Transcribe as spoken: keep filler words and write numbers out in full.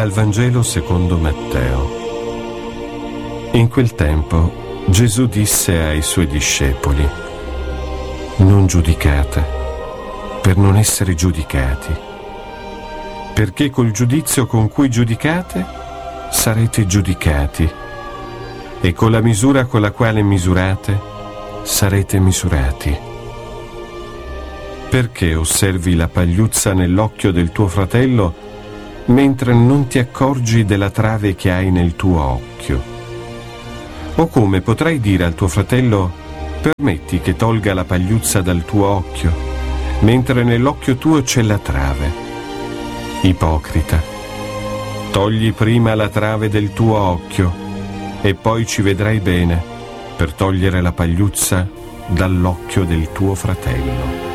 Dal Vangelo secondo Matteo. In quel tempo Gesù disse ai suoi discepoli: non giudicate, per non essere giudicati, perché col giudizio con cui giudicate sarete giudicati, e con la misura con la quale misurate sarete misurati. Perché osservi la pagliuzza nell'occhio del tuo fratello mentre non ti accorgi della trave che hai nel tuo occhio? O come potrai dire al tuo fratello: permetti che tolga la pagliuzza dal tuo occhio, mentre nell'occhio tuo c'è la trave? Ipocrita, togli prima la trave del tuo occhio e poi ci vedrai bene per togliere la pagliuzza dall'occhio del tuo fratello.